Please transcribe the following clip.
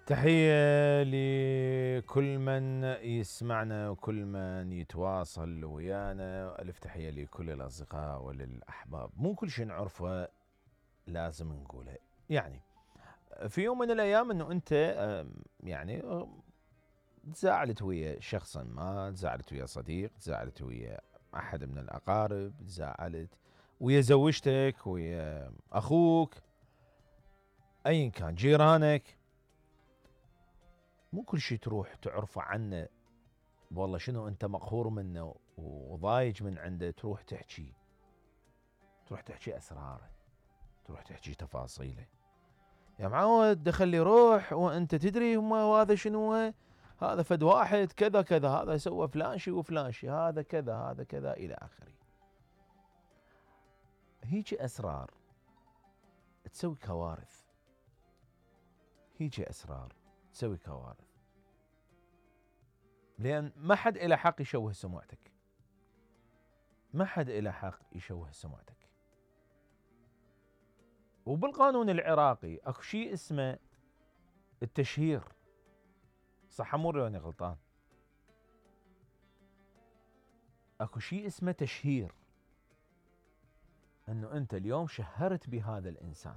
تحية لكل من يسمعنا وكل من يتواصل ويانا، ألف تحية لكل الأصدقاء وللأحباب. مو كل شيء نعرفه لازم نقوله. يعني في يوم من الأيام أنه أنت يعني تزاعلت ويا شخصا ما، تزاعلت ويا صديق، تزاعلت ويا أحد من الأقارب، تزاعلت ويا زوجتك، ويا أخوك، أيا كان، جيرانك. مو كل شيء تروح تعرف عنه والله شنو انت مقهور منه وضايج من عنده تروح تحكي، تروح تحكي اسراره، تروح تحكي تفاصيله. يا معود دخل لي روح وانت تدري هم هذا شنو هذا فد واحد كذا كذا، هذا سوى فلان شيء وفلان شيء، هذا كذا هذا كذا الى اخره. هيك اسرار تسوي كوارث، هيك اسرار تسوي كوارث، لان ما حد له حق يشوه سمعتك، ما حد له حق يشوه سمعتك. وبالقانون العراقي اكو شيء اسمه التشهير، صح مو انا غلطان؟ اكو شيء اسمه تشهير، انه انت اليوم شهرت بهذا الانسان،